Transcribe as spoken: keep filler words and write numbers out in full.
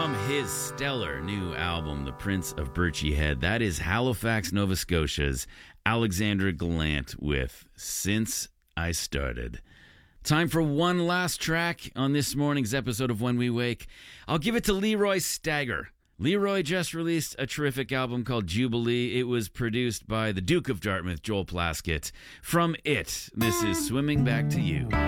from his stellar new album, The Prince of Birchy Head. That is Halifax, Nova Scotia's Alexandra Gallant with Since I Started. Time for one last track on this morning's episode of When We Wake. I'll give it to Leroy Stagger. Leroy just released a terrific album called Jubilee. It was produced by the Duke of Dartmouth, Joel Plaskett. From it, this is Swimming Back to You.